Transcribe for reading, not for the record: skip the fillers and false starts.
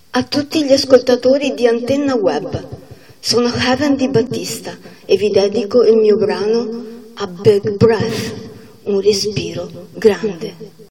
A tutti gli ascoltatori di Antenna Web, sono Heaven Di Battista e vi dedico il mio brano A Big Breath, un respiro grande.